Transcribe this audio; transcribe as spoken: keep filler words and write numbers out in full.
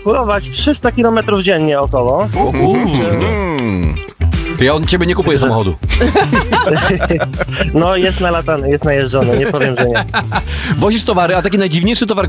kalkulować, trzysta kilometrów dziennie około. O kurczę. Mm. To ja od ciebie nie kupuję samochodu. No jest nalatany, jest najeżdżony, nie powiem, że nie. Wozisz towary, a taki najdziwniejszy towar,